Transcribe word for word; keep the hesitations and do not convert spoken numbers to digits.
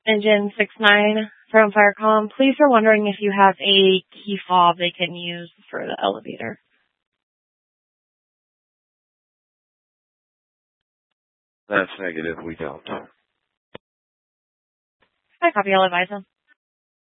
Engine six nine from Firecom. Police are wondering if you have a key fob they can use for the elevator. That's negative. We don't. I copy. I'll advise them.